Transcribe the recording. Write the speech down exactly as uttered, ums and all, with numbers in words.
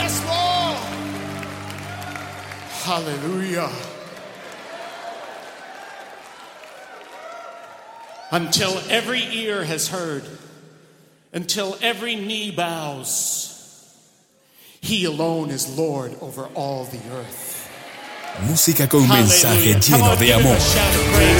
Yes, Lord. Hallelujah. Until every ear has heard, until every knee bows, He alone is Lord over all the earth. Música con mensaje lleno de amor.